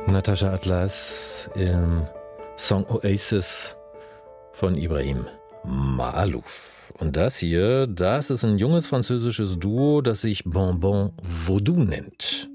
Natascha Atlas im Song Oasis von Ibrahim Maalouf. Und das hier, das ist ein junges französisches Duo, das sich Bonbon Vaudou nennt.